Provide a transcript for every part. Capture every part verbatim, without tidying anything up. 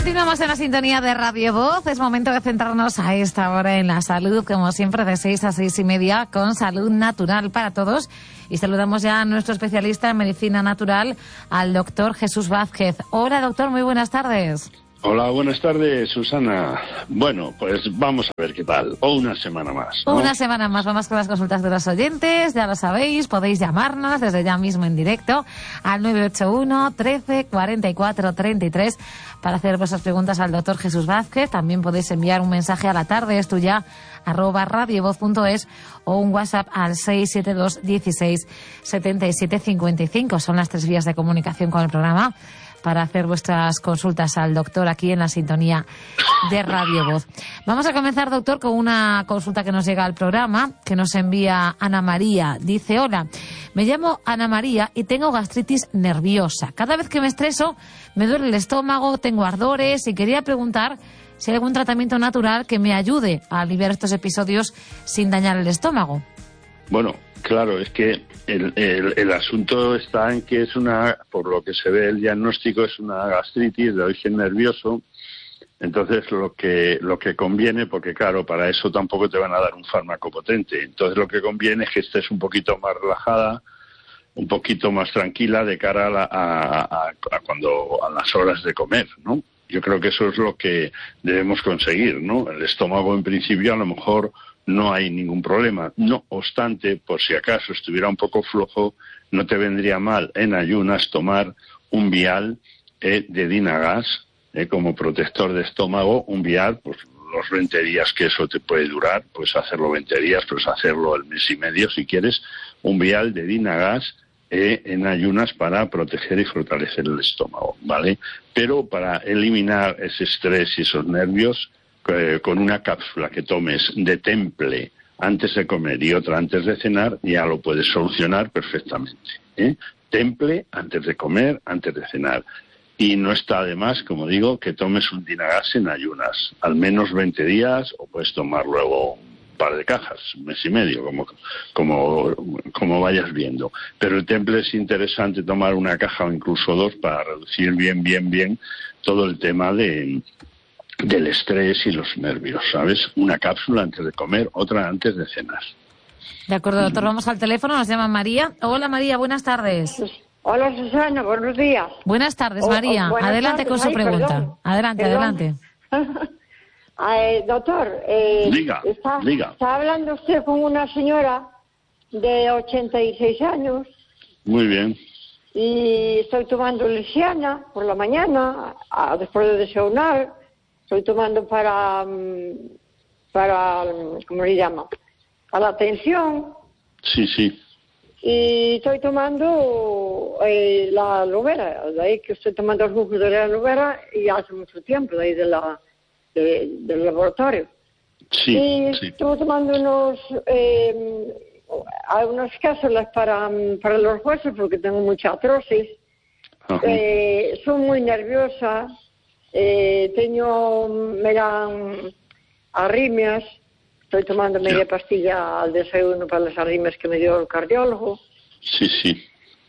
Continuamos en la sintonía de Radio Voz. Es momento de centrarnos a esta hora en la salud, como siempre, de seis a seis y media, con Salud Natural para Todos. Y saludamos ya a nuestro especialista en medicina natural, al doctor Jesús Vázquez. Hola, doctor, muy buenas tardes. Hola, buenas tardes, Susana. Bueno, pues vamos a ver qué tal. O una semana más, ¿no? Una semana más. Vamos con las consultas de los oyentes. Ya lo sabéis, podéis llamarnos desde ya mismo en directo al nueve ocho uno, trece, cuarenta y cuatro, treinta y tres para hacer vuestras preguntas al doctor Jesús Vázquez. También podéis enviar un mensaje a la tarde, esto ya, arroba radiovoz punto es, o un WhatsApp al seis siete dos, dieciséis, setenta y siete, cincuenta y cinco. Son las tres vías de comunicación con el programa para hacer vuestras consultas al doctor aquí en la sintonía de Radio Voz. Vamos a comenzar, doctor, con una consulta que nos llega al programa, que nos envía Ana María. Dice: hola, me llamo Ana María y tengo gastritis nerviosa. Cada vez que me estreso me duele el estómago, tengo ardores y quería preguntar si hay algún tratamiento natural que me ayude a aliviar estos episodios sin dañar el estómago. Bueno, claro, es que el, el, el asunto está en que es una, por lo que se ve el diagnóstico, es una gastritis de origen nervioso. Entonces lo que lo que conviene, porque claro, para eso tampoco te van a dar un fármaco potente. Entonces lo que conviene es que estés un poquito más relajada, un poquito más tranquila de cara a, la, a, a, a cuando a las horas de comer, ¿no? Yo creo que eso es lo que debemos conseguir, ¿no? El estómago, en principio, a lo mejor no hay ningún problema. No obstante, por si acaso estuviera un poco flojo, no te vendría mal en ayunas tomar un vial eh, de Dynagas eh, como protector de estómago. Un vial, pues los veinte días que eso te puede durar, pues hacerlo veinte días, pues hacerlo el mes y medio si quieres. Un vial de Dynagas eh, en ayunas para proteger y fortalecer el estómago, ¿vale? Pero para eliminar ese estrés y esos nervios, con una cápsula que tomes de Temple antes de comer y otra antes de cenar, ya lo puedes solucionar perfectamente, ¿eh? Temple antes de comer, antes de cenar. Y no está de más, como digo, que tomes un Dynagas en ayunas, al menos veinte días, o puedes tomar luego un par de cajas, un mes y medio, como, como, como vayas viendo. Pero el Temple es interesante tomar una caja o incluso dos para reducir bien, bien, bien todo el tema de... del estrés y los nervios, ¿sabes? Una cápsula antes de comer, otra antes de cenar. De acuerdo, doctor, vamos al teléfono, nos llama María. Hola, María, buenas tardes. Hola, Susana, buenos días. Buenas tardes, María. O, o, buenas adelante tardes. con su Ay, pregunta. Perdón. Adelante, Perdón. adelante. Ay, doctor, eh, diga, está, diga. está hablando usted con una señora de ochenta y seis años. Muy bien. Y estoy tomando lisiana por la mañana, a, después de desayunar. Estoy tomando para, para, ¿cómo se llama? Para la tensión. Sí, sí. Y estoy tomando eh, la aloe vera, de ahí que estoy tomando el jugo de la aloe vera y hace mucho tiempo, de ahí de la, de, del laboratorio. Sí, y sí. estoy tomando unos, eh, unas cápsulas para, para los huesos porque tengo mucha artrosis. Eh, soy muy nerviosa. Eh, teño, me dan arritmias, estoy tomando media pastilla al desayuno para las arritmias que me dio el cardiólogo. Sí, sí.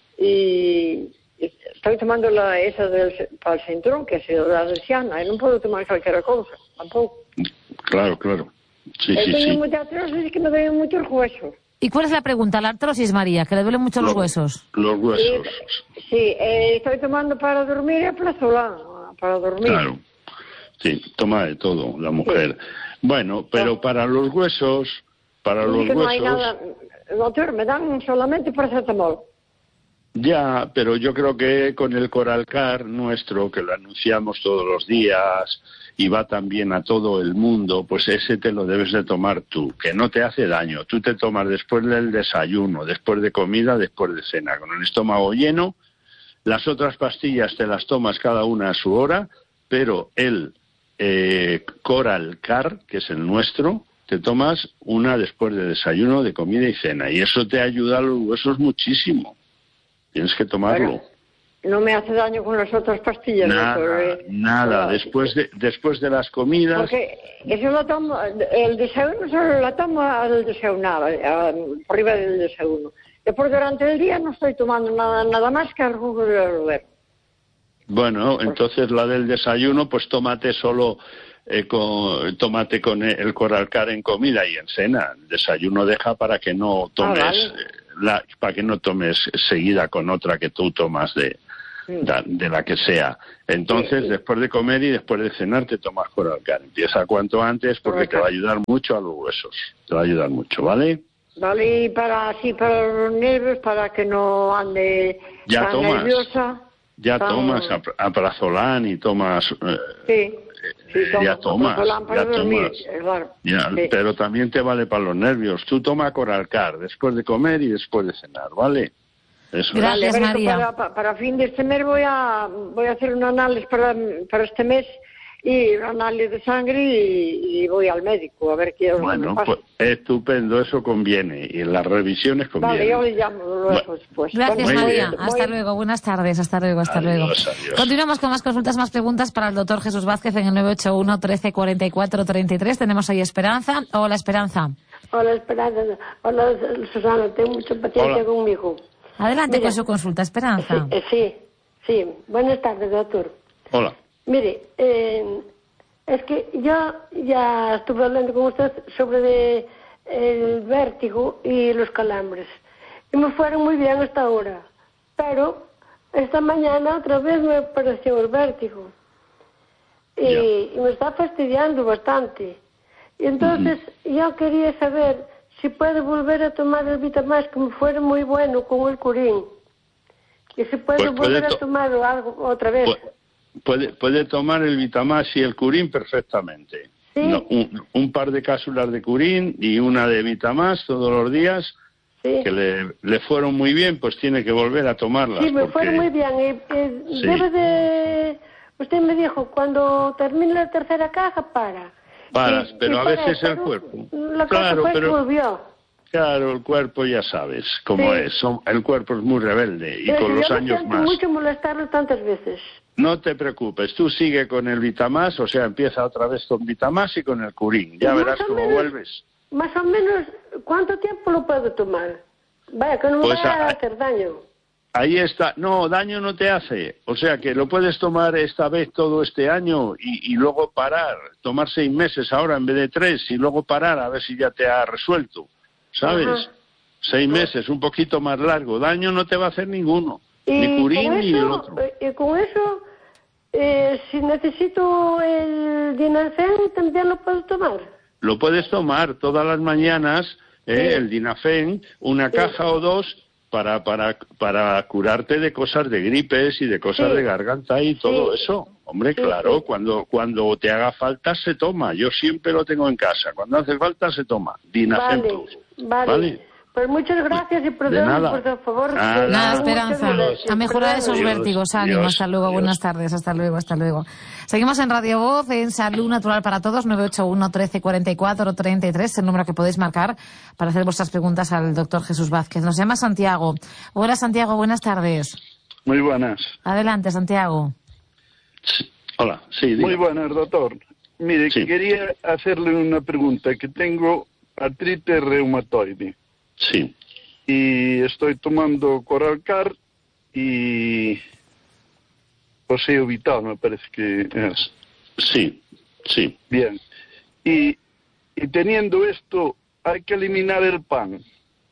Y estoy tomando la esa del, para el cinturón, que ha sido la lesiana, y no puedo tomar cualquier cosa, tampoco. Claro, claro. Sí, He sí, tenido sí. mucha artrosis que me duelen mucho los huesos. ¿Y cuál es la pregunta? La artrosis, María, que le duelen mucho los, los huesos. Los huesos. Y, sí, eh, estoy tomando para dormir y plazolán. Para dormir. Claro, sí, toma de todo la mujer. Sí. Bueno, pero no. para los huesos, para los que huesos... No hay nada, doctor, me dan solamente paracetamol. Ya, pero yo creo que con el Coralcar nuestro, que lo anunciamos todos los días y va también a todo el mundo, pues ese te lo debes de tomar tú, que no te hace daño. Tú te tomas después del desayuno, después de comida, después de cena, con el estómago lleno. Las otras pastillas te las tomas cada una a su hora, pero el eh, Coralcar, que es el nuestro, te tomas una después de desayuno, de comida y cena. Y eso te ayuda a los huesos muchísimo. Tienes que tomarlo. Pero no me hace daño con las otras pastillas. Nada, doctor. nada. Después de, después de las comidas... Porque eso lo tomo, el desayuno solo la tomo al desayunar, por arriba del desayuno. Después durante el día no estoy tomando nada nada más que el jugo de aloe vera. Bueno, entonces la del desayuno, pues tómate solo, eh, con, tómate con el Coralcar en comida y en cena. El desayuno deja para que no tomes, ah, vale. la, para que no tomes seguida con otra que tú tomas de, sí. de, de la que sea. Entonces, sí, sí. después de comer y después de cenar te tomas Coralcar. Empieza cuanto antes porque Coralcar. te va a ayudar mucho a los huesos. Te va a ayudar mucho, ¿vale? Vale, y para así para los nervios, para que no ande ya tan tomas, nerviosa. Ya tan... tomas Alprazolam y tomas... Eh, sí, sí tomo, ya tomas, para ya dormir, tomas. Claro. Ya, sí. Pero también te vale para los nervios. Tú toma Coralcar después de comer y después de cenar, ¿vale? Eso Gracias, es. María. Para, para, para fin de este mes voy a, voy a hacer un análisis para, para este mes y un análisis de sangre y, y voy al médico a ver qué bueno, pues estupendo, eso conviene y en las revisiones conviene. Vale, yo le llamo luego después. Gracias, bueno, María. Muy... Hasta luego, buenas tardes, hasta luego, hasta adiós, luego. Adiós. Continuamos con más consultas, más preguntas para el doctor Jesús Vázquez en el nueve ocho uno, trece, cuarenta y cuatro, treinta y tres. Tenemos ahí Esperanza. Hola, Esperanza. Hola, Esperanza. Hola, Susana, tengo mucha paciencia Hola. conmigo. Adelante Mira, con su consulta, Esperanza. Sí, sí, sí. Buenas tardes, doctor. Hola. Mire, eh, es que yo ya estuve hablando con usted sobre de, el vértigo y los calambres. Y me fueron muy bien hasta ahora. Pero esta mañana otra vez me apareció el vértigo. Y, y me está fastidiando bastante. Y entonces uh-huh. yo quería saber si puede volver a tomar el Vitamax, que me fuera muy bueno con el curín. Y si puede pues volver puede to- a tomar algo otra vez. Pu- puede, puede tomar el Vitamax y el curín perfectamente. ¿Sí? No, un, un par de cápsulas de curín y una de Vitamax todos los días, ¿sí? que le, le fueron muy bien, pues tiene que volver a tomarlas. Sí, me porque... fueron muy bien. Y, y sí. Debe de... Usted me dijo, cuando termine la tercera caja, para. Paras, y, pero y a para, veces pero el cuerpo. La claro, cosa fue pero que volvió. Claro, el cuerpo ya sabes cómo sí. es. Son, el cuerpo es muy rebelde y pero con yo los me años siento más. mucho molestarlo tantas veces. No te preocupes, tú sigue con el Vitamax, o sea, empieza otra vez con Vitamax y con el curín. Ya y verás cómo menos, vuelves. Más o menos, ¿cuánto tiempo lo puedo tomar? Vaya, que no me Pues vaya a, a, hacer daño. Ahí está. No, daño no te hace. O sea, que lo puedes tomar esta vez todo este año y, y luego parar. Tomar seis meses ahora en vez de tres y luego parar a ver si ya te ha resuelto. ¿Sabes? Ajá. Seis meses, un poquito más largo. Daño no te va a hacer ninguno. Ni curín ni el otro. Y con eso, eh, si necesito el Dinafen, ¿también lo puedo tomar? Lo puedes tomar todas las mañanas, eh, sí. el Dinafen, una sí. caja o dos, para para para curarte de cosas de gripes y de cosas sí. de garganta y todo sí. eso. Hombre, sí, claro, sí. cuando cuando te haga falta se toma. Yo siempre lo tengo en casa. Cuando hace falta se toma. Dinafen vale, Plus. Vale. ¿Vale? Pues muchas gracias y perdón, por favor. Nada, nada Esperanza. A mejorar esos Dios, vértigos. Ánimo. Dios, hasta luego. Dios. Buenas tardes. Hasta luego. Hasta luego. Seguimos en Radio Voz, en Salud Natural para Todos, nueve ocho uno, trece, cuarenta y cuatro, treinta y tres, el número que podéis marcar para hacer vuestras preguntas al doctor Jesús Vázquez. Nos llama Santiago. Hola, Santiago. Buenas tardes. Muy buenas. Adelante, Santiago. Sí. Hola. Sí, diga. Muy buenas, doctor. Mire, sí. quería hacerle una pregunta, que tengo artritis reumatoide. Sí. Y estoy tomando Coralcar y Poseo Vital, me parece que es. Sí, sí. Bien. Y, y teniendo esto, hay que eliminar el pan.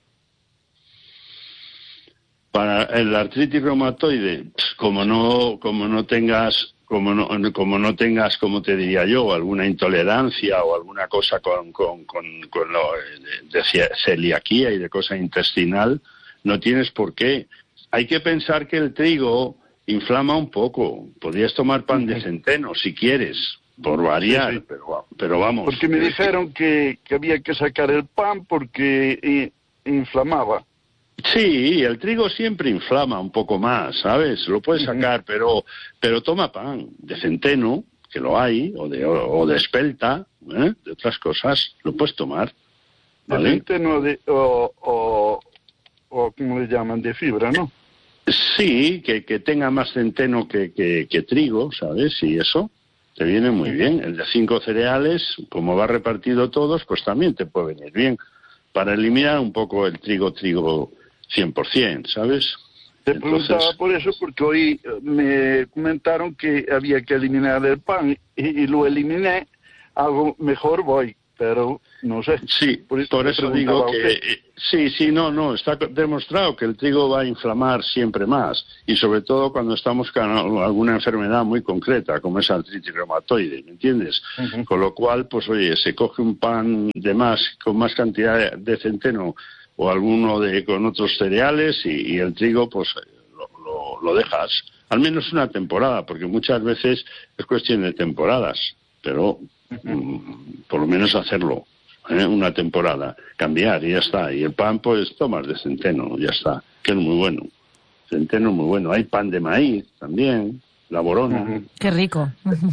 Para el artritis reumatoide, como no, como no tengas, como no, como no tengas, como te diría yo, alguna intolerancia o alguna cosa con, con, con, con lo de, de celiaquía y de cosa intestinal, no tienes por qué. Hay que pensar que el trigo inflama un poco. Podrías tomar pan de centeno si quieres, por variar, sí, sí. Pero, pero vamos. Porque me dijeron que, que había que sacar el pan porque eh, inflamaba. Sí, el trigo siempre inflama un poco más, ¿sabes? Lo puedes sacar, uh-huh. pero pero toma pan de centeno, que lo hay, o de o, o de espelta, ¿eh? De otras cosas, lo puedes tomar. ¿Vale? De centeno de, o, o, o, ¿cómo le llaman? De fibra, ¿no? Sí, que, que tenga más centeno que, que, que trigo, ¿sabes? Y eso te viene muy bien. El de cinco cereales, como va repartido todos, pues también te puede venir bien. Para eliminar un poco el trigo, trigo... cien por ciento, ¿sabes? Te preguntaba Entonces, por eso, porque hoy me comentaron que había que eliminar el pan y, y lo eliminé, algo mejor voy, pero no sé. sí, por eso, por eso digo que eh, sí, sí, no, no, está demostrado que el trigo va a inflamar siempre más, y sobre todo cuando estamos con alguna enfermedad muy concreta, como es artritis reumatoide, ¿me entiendes? Uh-huh. Con lo cual, pues oye, se coge un pan de más, con más cantidad de centeno, o alguno de con otros cereales, y, y el trigo, pues lo, lo, lo dejas, al menos una temporada, porque muchas veces es cuestión de temporadas, pero uh-huh. por lo menos hacerlo. ¿Eh? Una temporada, cambiar y ya está. Y el pan, pues tomas de centeno, ya está, que es muy bueno. Centeno muy bueno. Hay pan de maíz también, la borona. Uh-huh. Qué rico.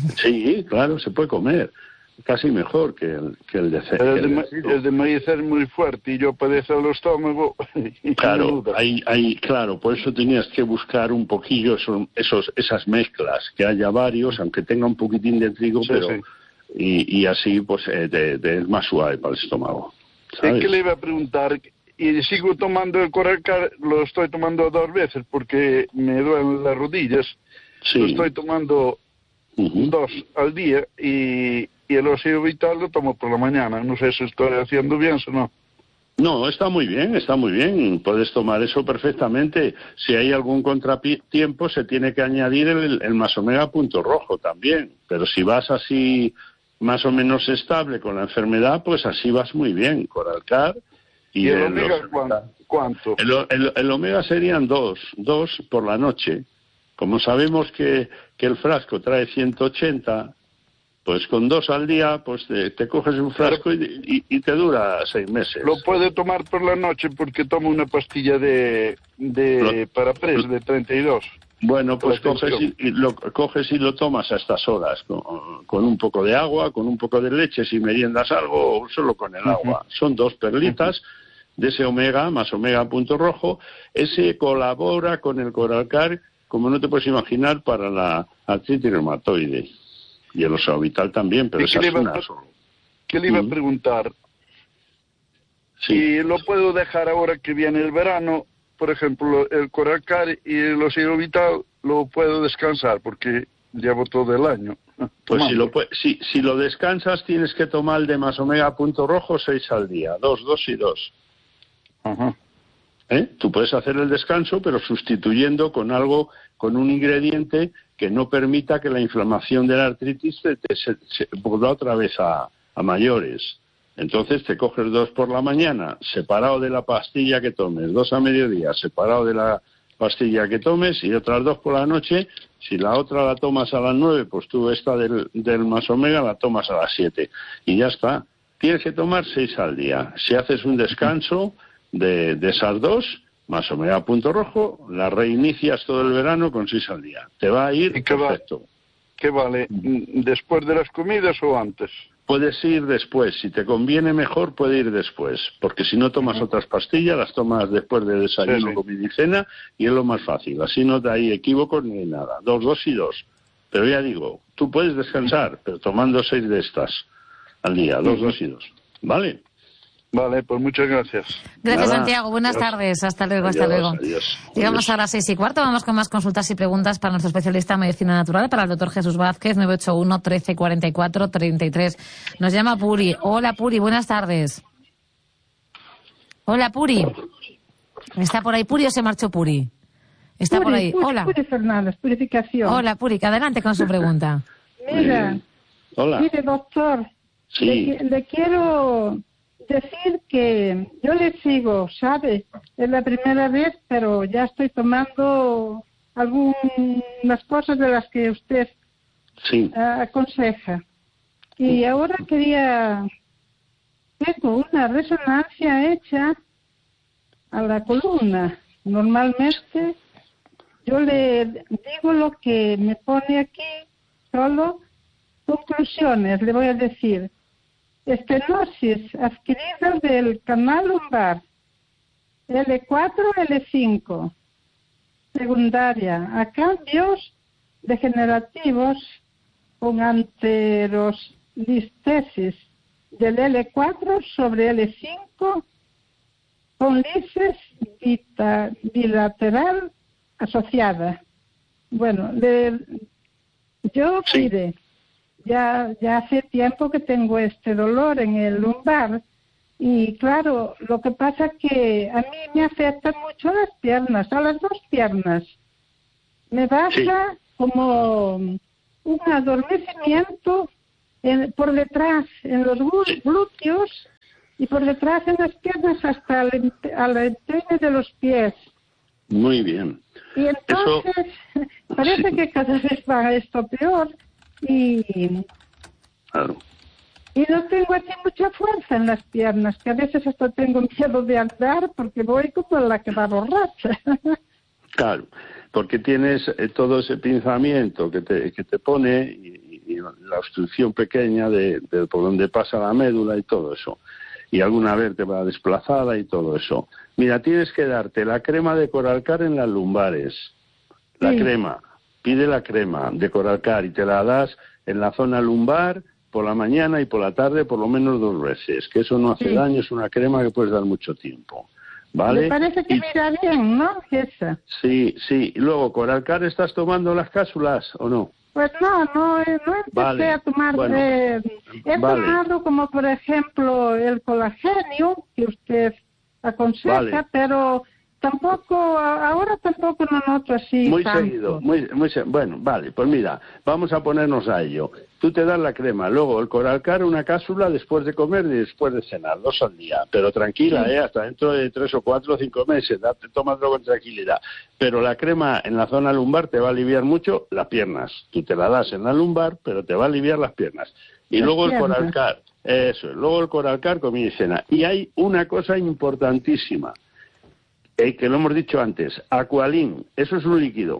Sí, claro, se puede comer. Casi mejor que el, que el de centeno. El, de ma- el de maíz es muy fuerte y yo padezco el estómago. Claro, hay, hay, claro, por eso tenías que buscar un poquillo esos, esos, esas mezclas, que haya varios, aunque tenga un poquitín de trigo, sí, pero... Sí. Y, y así pues eh, de, de, es más suave para el estómago, ¿sabes? Es que le iba a preguntar, y sigo tomando el Coralcar, lo estoy tomando dos veces porque me duelen las rodillas, sí. Lo estoy tomando uh-huh. dos al día, y, y el Óseo Vital lo tomo por la mañana, no sé si estoy haciendo bien o no. No, está muy bien, está muy bien, puedes tomar eso perfectamente. Si hay algún contratiempo se tiene que añadir el, el más omega punto rojo también, pero si vas así más o menos estable con la enfermedad, pues así vas muy bien, Coralcar. ¿Y, ¿Y el omega los, cuánto? El, el, el omega serían dos, dos por la noche. Como sabemos que, que el frasco trae ciento ochenta, pues con dos al día, pues te, te coges un frasco y, y, y te dura seis meses. Lo puede tomar por la noche porque tomo una pastilla de, de lo, Parapres de treinta y dos. Bueno, pues coges y, y lo, coges y lo tomas a estas horas, con, con un poco de agua, con un poco de leche, si meriendas algo, o solo con el agua. Uh-huh. Son dos perlitas uh-huh. de ese omega, más omega punto rojo. Ese colabora con el Coralcar, como no te puedes imaginar, para la artritis reumatoide. Y el Óseo Vital también, pero esa es una solo. ¿Qué le iba uh-huh. a preguntar? Sí. Si lo puedo dejar ahora que viene el verano, por ejemplo, el Coralcar y el Óseo Vital lo puedo descansar porque llevo todo el año. Pues si lo, si, si lo descansas tienes que tomar el de más omega punto rojo seis al día, dos, dos y dos. Ajá. ¿Eh? Tú puedes hacer el descanso, pero sustituyendo con algo, con un ingrediente que no permita que la inflamación de la artritis se, se, se vuelva otra vez a, a mayores. Entonces te coges dos por la mañana, separado de la pastilla que tomes, dos a mediodía, separado de la pastilla que tomes, y otras dos por la noche. Si la otra la tomas a las nueve, pues tú esta del, del más omega la tomas a las siete. Y ya está. Tienes que tomar seis al día. Si haces un descanso de, de esas dos, más omega punto rojo, la reinicias todo el verano con seis al día. Te va a ir perfecto. ¿Qué vale? ¿Después de las comidas o antes? Puedes ir después, si te conviene mejor puede ir después, porque si no tomas uh-huh. otras pastillas, las tomas después de desayuno, sí, sí. comida y cena, y es lo más fácil, así no te hay equívocos ni nada, dos, dos y dos. Pero ya digo, tú puedes descansar, pero tomando seis de estas al día, dos, uh-huh. dos y dos, ¿vale? Vale, pues muchas gracias. Gracias, Nada. Santiago. Buenas adiós. tardes. Hasta luego, hasta adiós, luego. Adiós. Llegamos a las seis y cuarto. Vamos con más consultas y preguntas para nuestro especialista en medicina natural, para el doctor Jesús Vázquez, nueve ocho uno, trece, cuarenta y cuatro, treinta y tres. Nos llama Puri. Hola, Puri. Buenas tardes. Hola, Puri. ¿Está por ahí Puri o se marchó Puri? Está Puri, por ahí. Puri, Hola. Puri Fernández, purificación. Hola, Puri. Que adelante con su pregunta. Mira. Hola. Mire, doctor. Sí. Le, le quiero decir que yo le sigo, ¿sabe? Es la primera vez, pero ya estoy tomando algunas cosas de las que usted sí. uh, aconseja. Y ahora quería... Tengo una resonancia hecha a la columna. Normalmente yo le digo lo que me pone aquí, solo conclusiones, le voy a decir. Estenosis adquirida del canal lumbar, L cuatro, L cinco, secundaria, a cambios degenerativos con anterolistesis del L cuatro sobre L cinco, con lisis bilateral asociada. Bueno, le, yo, sí. mire, ya, ya hace tiempo que tengo este dolor en el lumbar y claro, lo que pasa que a mí me afectan mucho las piernas, a las dos piernas. Me baja sí. como un adormecimiento en, por detrás, en los glúteos y por detrás en las piernas hasta el, al empeine de los pies. Muy bien. Y entonces Eso, parece sí. que cada vez va esto peor y, claro. y no tengo aquí mucha fuerza en las piernas, que a veces hasta tengo miedo de andar porque voy como la que va borracha. Claro, porque tienes eh, todo ese pinzamiento que te, que te pone y, y la obstrucción pequeña de, de por donde pasa la médula y todo eso. Y alguna vértebra desplazada y todo eso. Mira, tienes que darte la crema de Coralcar en las lumbares. La sí. crema. Pide la crema de Coralcar y te la das en la zona lumbar por la mañana y por la tarde por lo menos dos veces. Que eso no hace sí. daño, es una crema que puedes dar mucho tiempo. ¿Vale? Me parece que y... mira bien, ¿no? Esa. Sí, sí. Y luego, ¿Coralcar estás tomando las cápsulas o no? Pues no, no, no empecé vale. a tomar. Bueno, eh, he vale. tomado como, por ejemplo, el colágeno que usted aconseja, vale. pero tampoco, ahora tampoco no noto así Muy tanto. seguido, muy, muy se... bueno, vale, pues mira, vamos a ponernos a ello. Tú te das la crema, luego el Coralcar, una cápsula después de comer y después de cenar, dos al día, pero tranquila, sí. eh, hasta dentro de tres o cuatro o cinco meses, date, tómatelo con tranquilidad. Pero la crema en la zona lumbar te va a aliviar mucho las piernas. Tú te la das en la lumbar, pero te va a aliviar las piernas. Y las luego piernas. El Coralcar, eso, luego el Coralcar, comida y cena. Y hay una cosa importantísima, eh, que lo hemos dicho antes, Aqualin, eso es un líquido.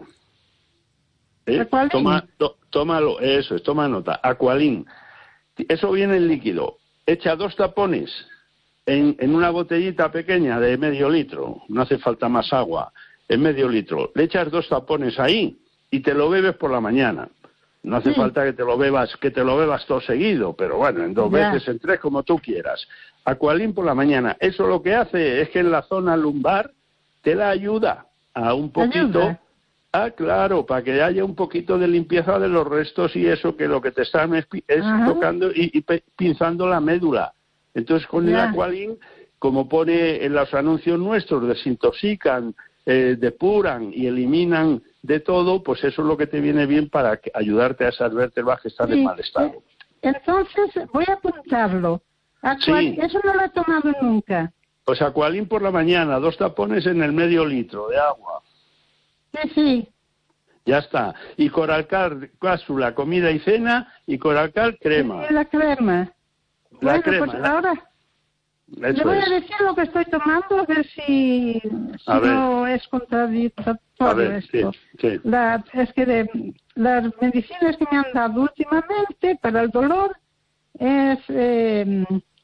¿Eh? Toma, to, tómalo, eso es, toma nota, Aqualin. Eso viene en líquido. Echa dos tapones en, en una botellita pequeña de medio litro, no hace falta más agua, en medio litro. Le echas dos tapones ahí y te lo bebes por la mañana. No hace sí. falta que te lo bebas, que te lo bebas todo seguido, pero bueno, en dos ya. veces, en tres, como tú quieras. Aqualin por la mañana. Eso lo que hace es que en la zona lumbar te la ayuda a un poquito. ¿Ayuda? Ah, claro, para que haya un poquito de limpieza de los restos y eso, que lo que te están es, es tocando y, y pinzando la médula. Entonces, con yeah. el Aqualin, como pone en los anuncios nuestros, desintoxican, eh, depuran y eliminan de todo, pues eso es lo que te viene bien para que, ayudarte a esas vértebras que están sí. en mal estado. Entonces, voy a apuntarlo. Aqualin, sí. Eso no lo he tomado nunca. Pues Aqualin por la mañana, dos tapones en el medio litro de agua. Sí, sí. Ya está. Y Coralcar, cápsula, comida y cena, y Coralcar, crema. Sí, la crema. La bueno, crema. Pues la... ahora Eso le voy es. a decir lo que estoy tomando, a ver si, si no es contradictorio esto. Sí, sí. La, es que de, las medicinas que me han dado últimamente para el dolor es... Eh,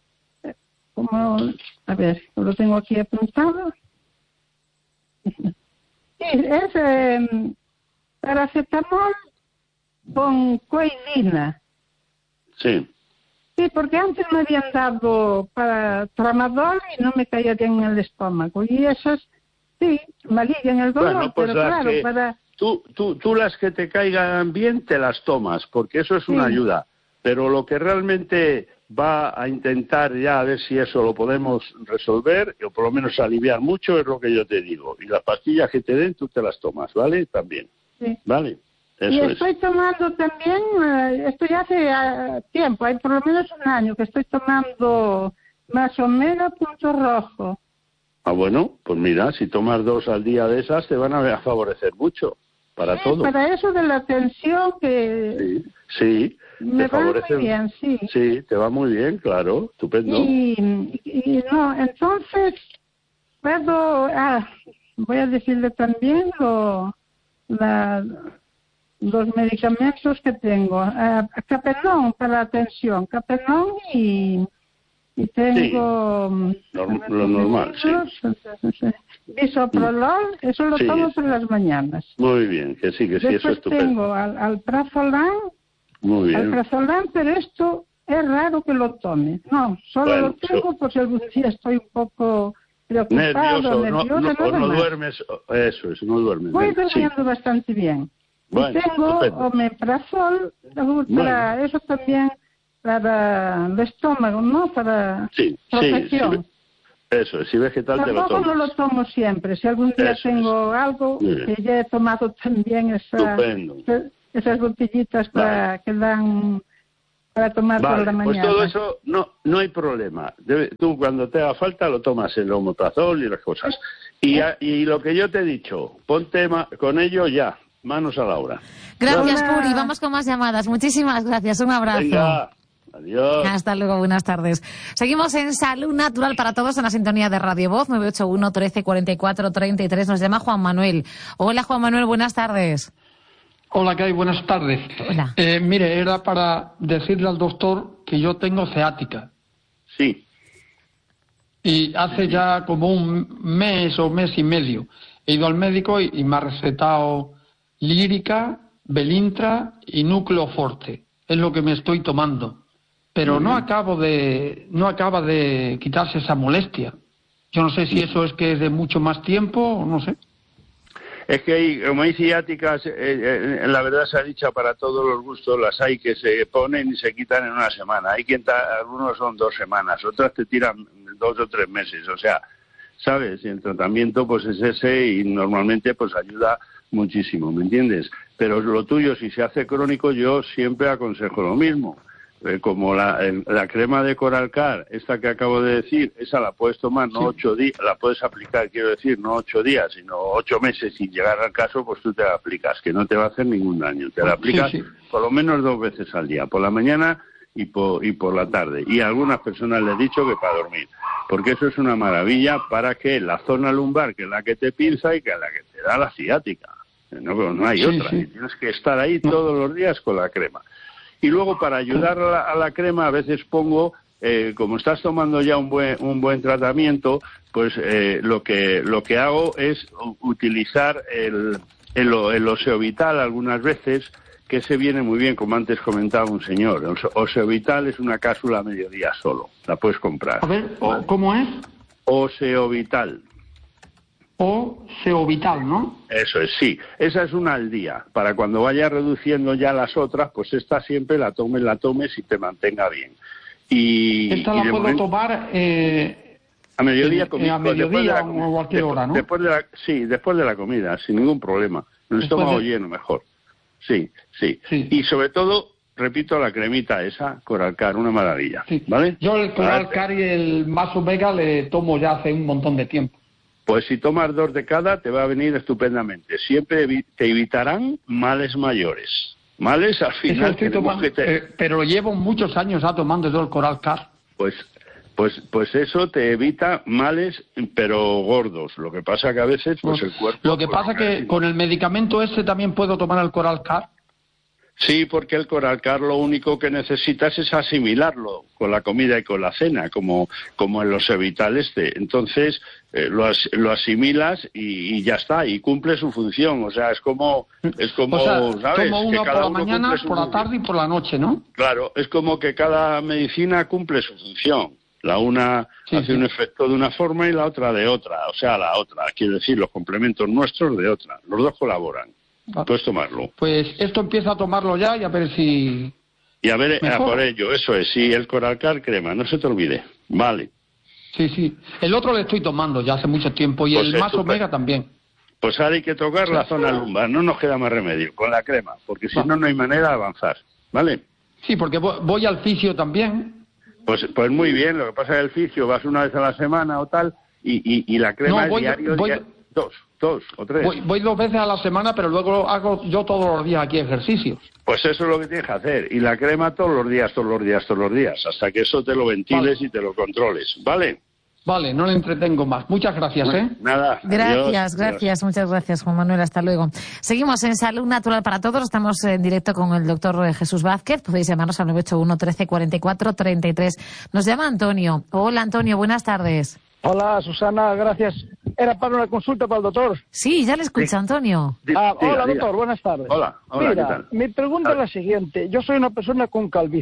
como, a ver, lo tengo aquí apuntado. Sí, es eh, paracetamol con coidina. Sí. Sí, porque antes me habían dado para tramadol y no me caía bien en el estómago. Y esas, sí, me alivian el dolor, bueno, pues pero claro, que para... Tú, tú, tú las que te caigan bien te las tomas, porque eso es una sí. ayuda. Pero lo que realmente va a intentar ya a ver si eso lo podemos resolver, o por lo menos aliviar mucho, es lo que yo te digo. Y las pastillas que te den, tú te las tomas, ¿vale? También. Sí. ¿Vale? Eso y estoy es. tomando también, uh, esto ya hace uh, tiempo, hay por lo menos un año que estoy tomando más omega punto rojo. Ah, bueno, pues mira, si tomas dos al día de esas, te van a favorecer mucho, para sí, todo. Para eso de la tensión que... Sí, sí. Me te va favorece muy bien, sí. Sí, te va muy bien, claro, estupendo. Y, y no, entonces, puedo, ah, voy a decirle también lo, la, los medicamentos que tengo. Uh, Capenón para la tensión, Capenón y, y tengo... Sí, norm, lo normal, sí. Bisoprolol, eso lo sí. tomo por las mañanas. Muy bien, que sí, que sí, Después eso es estupendo. tengo al, alprazolam, Muy bien. alprazolam, pero esto es raro que lo tome. No, solo bueno, lo tengo so... por si algún día estoy un poco preocupado, nervioso, nervioso, no, no, nada no más. duermes, eso es, no duermes. Voy bien, durmiendo sí. bastante bien. Bueno, y tengo estupendo. omeprazol, para Bueno. eso también, para el estómago, ¿no? Para Sí, protección. sí, sí. Eso, si vegetal te lo Tampoco tomas. no lo tomo siempre. Si algún día Eso tengo es. algo, Muy bien. que ya he tomado también esa, Estupendo. esas botellitas para Vale. que dan para tomar por Vale, la pues mañana. todo eso no no hay problema. Debe- tú cuando te haga falta lo tomas el omeprazol y las cosas. Y, a- y lo que yo te he dicho, ponte ma- con ello ya, manos a la obra. Gracias, Hola. Puri. Vamos con más llamadas. Muchísimas gracias. Un abrazo. Venga, adiós. Hasta luego, buenas tardes. Seguimos en Salud Natural para Todos en la sintonía de Radio Voz, nueve ocho uno, trece, cuarenta y cuatro, treinta y tres. Nos llama Juan Manuel. Hola, Juan Manuel, buenas tardes. Hola, ¿qué hay? Buenas tardes. Hola. Eh, mire, era para decirle al doctor que yo tengo ciática. Sí, Y hace ya como un mes o mes y medio he ido al médico y, y me ha recetado lírica, Belintra y núcleo forte. Es lo que me estoy tomando. Pero no acabo de, no acaba de quitarse esa molestia. Yo no sé si eso es que es de mucho más tiempo o no sé. es que hay, como hay ciáticas, eh, eh, la verdad se ha dicho para todos los gustos, las hay que se ponen y se quitan en una semana. Hay quien, ta- algunos son dos semanas, otras te tiran dos o tres meses, o sea, ¿sabes? Y el tratamiento pues es ese y normalmente pues ayuda muchísimo, ¿me entiendes? Pero lo tuyo, si se hace crónico, yo siempre aconsejo lo mismo. Eh, como la, el- la crema de Coralcar, esta que acabo de decir, esa la puedes tomar no Sí. ocho días, la puedes aplicar, quiero decir, no ocho días, sino ocho meses, sin llegar al caso, pues tú te la aplicas, que no te va a hacer ningún daño. Te la Sí, aplicas sí. por lo menos dos veces al día, por la mañana y por, y por la tarde. Y a algunas personas les he dicho que para dormir, porque eso es una maravilla para que la zona lumbar, que es la que te pinza y que es la que te da la ciática. No, no hay Sí, otra, sí. y tienes que estar ahí todos los días con la crema. Y luego para ayudar a la, a la crema a veces pongo, eh, como estás tomando ya un buen un buen tratamiento, pues eh, lo que lo que hago es u- utilizar el, el, o- el Oseovital algunas veces, que se viene muy bien, como antes comentaba un señor. El Ose- Oseovital es una cápsula a mediodía solo, la puedes comprar. A ver, o- ¿cómo es? Oseovital. O Seovital, ¿no? Eso es, sí. Esa es una al día. Para cuando vayas reduciendo ya las otras, pues esta siempre la tomes, la tomes y te mantenga bien. Y, Esta y la de puedo momento, tomar eh, a mediodía eh, comido, a mediodía después de la o comi- a cualquier después- hora, ¿no? Después de la, sí, después de la comida, sin ningún problema. Un Después estómago de- lleno, mejor. Sí, sí, Sí. Y sobre todo, repito, la cremita esa, Coralcar, una maravilla. Sí. ¿Vale? Yo el Coral Para- Car y el Más Omega le tomo ya hace un montón de tiempo. Pues si tomas dos de cada, te va a venir estupendamente. Siempre evi- te evitarán males mayores. Males al Eso final estoy tenemos tomando, que te- eh, pero llevo muchos años ya tomando yo el Coral Car. Pues, pues, pues eso te evita males, pero gordos. Lo que pasa que a veces, pues el cuerpo. Lo que pues, pasa que con el medicamento ese también puedo tomar el Coral Car. Sí, porque el Coralcar lo único que necesitas es asimilarlo con la comida y con la cena, como, como en los Evital este. Entonces eh, lo, as- lo asimilas y, y ya está, y cumple su función. O sea, es como, es como, O sea, ¿sabes? tomo Que uno cada por la uno mañana, cumple su por la función. tarde y por la noche, ¿no? Claro, es como que cada medicina cumple su función. La una Sí, hace sí. un efecto de una forma y la otra de otra. O sea, la otra, quiero decir, los complementos nuestros de otra. Los dos colaboran. Ah. Puedes tomarlo. Pues esto empiezo a tomarlo ya y a ver si... Y a ver, a Mejor. por ello, eso es, sí, el Coralcar crema, no se te olvide. Vale. Sí, sí. El otro le estoy tomando ya hace mucho tiempo y Pues el es Más súper. Omega también. Pues ahora hay que tocar la zona lumbar, no nos queda más remedio, con la crema, porque si Va. no, no hay manera de avanzar. ¿Vale? Sí, porque vo- voy al fisio también. Pues, pues muy bien, lo que pasa es que el fisio vas una vez a la semana o tal, y, y, y la crema No, es voy- diario, voy- dia- dos, dos o tres. Voy, voy dos veces a la semana, pero luego hago yo todos los días aquí ejercicios. Pues eso es lo que tienes que hacer, y la crema todos los días, todos los días, todos los días, hasta que eso te lo ventiles Vale. y te lo controles. ¿Vale? Vale, no le entretengo más. Muchas gracias, ¿eh? Nada. Gracias, adiós, gracias, adiós. muchas gracias, Juan Manuel. Hasta luego. Seguimos en Salud Natural para Todos. Estamos en directo con el doctor Jesús Vázquez. Podéis llamarnos al nueve ocho uno, trece, cuarenta y cuatro, treinta y tres. Nos llama Antonio. Hola, Antonio, buenas tardes. Hola, Susana, gracias. Era para una consulta para el doctor. Sí, ya le escucha, Antonio. Di- Ah, diga, hola, diga. doctor, buenas tardes. Hola, hola, Mira, ¿qué tal? mi pregunta es la siguiente. Yo soy una persona con calvicie.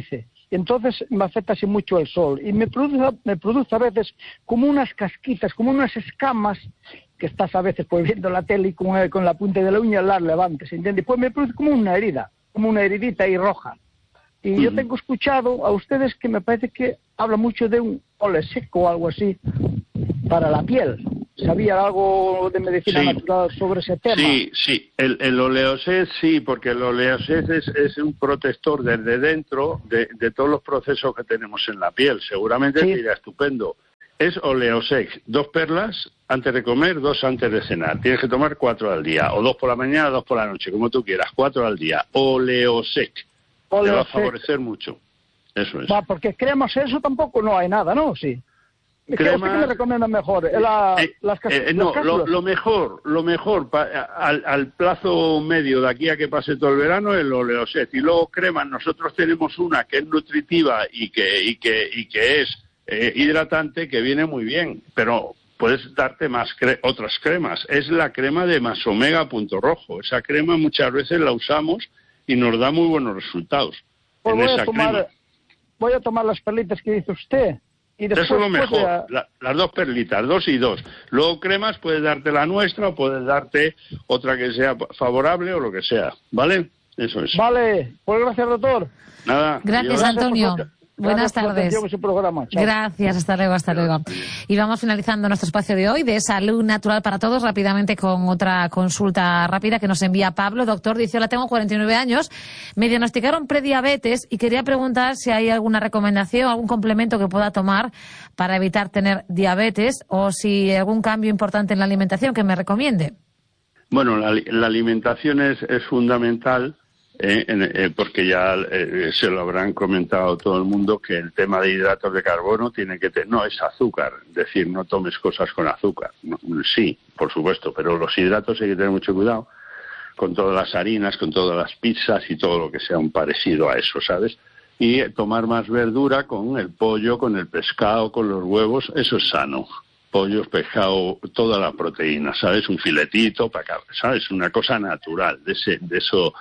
y entonces me afecta así mucho el sol. Y me produce, me produce a veces como unas casquitas, como unas escamas, que estás a veces pues viendo la tele y con, con la punta de la uña las levantes, ¿entiendes? Pues me produce como una herida, como una heridita ahí roja. Y uh-huh. yo tengo escuchado a ustedes que me parece que habla mucho de un ole seco o algo así para la piel. ¿Sabía algo de medicina sí. natural sobre ese tema? Sí, sí. El, el oleoset sí, porque el oleoset es, es un protector desde dentro de, de todos los procesos que tenemos en la piel. Seguramente sí. te irá estupendo. Es oleosex, dos perlas antes de comer, dos antes de cenar. Tienes que tomar cuatro al día, o dos por la mañana, dos por la noche, como tú quieras, cuatro al día. Oleosex. Te va a favorecer mucho. Eso es. Va, porque cremas eso tampoco no hay nada, ¿no? Sí. Crema, ¿Qué me recomienda mejor? La, eh, las eh, no, lo, lo mejor, lo mejor pa, al, al plazo medio de aquí a que pase todo el verano el oleoset. Y luego cremas, nosotros tenemos una que es nutritiva y que y que y que es eh, hidratante, que viene muy bien, pero puedes darte más cre- otras cremas. Es la crema de Masomega Punto Rojo. Esa crema muchas veces la usamos y nos da muy buenos resultados. Pues en voy, esa a tomar, crema. voy a tomar las perlitas que dice usted. Y después, eso es lo mejor, a... la, las dos perlitas, dos y dos. Luego cremas, puedes darte la nuestra o puedes darte otra que sea favorable o lo que sea, ¿vale? Eso es. Vale, pues gracias, doctor. Nada. Gracias, yo... Antonio. Gracias Buenas por tardes. su programa. Gracias, hasta luego, hasta luego. Y vamos finalizando nuestro espacio de hoy de Salud Natural para Todos, rápidamente con otra consulta rápida que nos envía Pablo. Doctor, dice, hola, tengo cuarenta y nueve años, me diagnosticaron prediabetes y quería preguntar si hay alguna recomendación, algún complemento que pueda tomar para evitar tener diabetes o si hay algún cambio importante en la alimentación que me recomiende. Bueno, la, la alimentación es, es fundamental. Eh, eh, porque ya eh, se lo habrán comentado todo el mundo que el tema de hidratos de carbono tiene que tener, no es azúcar, es decir, no tomes cosas con azúcar, no, sí, por supuesto, pero los hidratos hay que tener mucho cuidado con todas las harinas, con todas las pizzas y todo lo que sea un parecido a eso, ¿sabes? Y eh, tomar más verdura con el pollo, con el pescado, con los huevos, eso es sano. Pollos, pescado, toda la proteína, ¿sabes? Un filetito, para acá, ¿sabes? Una cosa natural, de ese, de eso...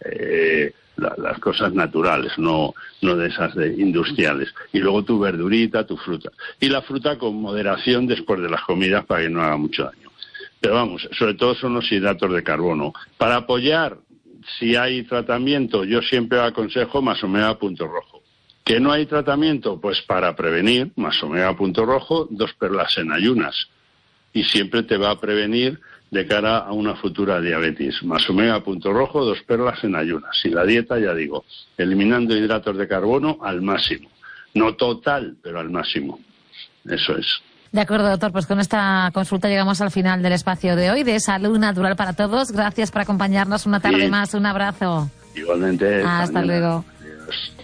Eh, la, las cosas naturales, no, no de esas de industriales. Y luego tu verdurita, tu fruta. Y la fruta con moderación después de las comidas para que no haga mucho daño. Pero vamos, sobre todo son los hidratos de carbono. Para apoyar, si hay tratamiento, yo siempre aconsejo Masomega Punto Rojo. ¿Que no hay tratamiento? Pues para prevenir, Masomega Punto Rojo, dos perlas en ayunas. Y siempre te va a prevenir de cara a una futura diabetes. Masomega Punto Rojo, dos perlas en ayunas. Y la dieta, ya digo, eliminando hidratos de carbono al máximo. No total, pero al máximo. Eso es. De acuerdo, doctor. Pues con esta consulta llegamos al final del espacio de hoy de Salud Natural para Todos. Gracias por acompañarnos una tarde sí. más. Un abrazo. Igualmente. Hasta mañana. luego. Adiós.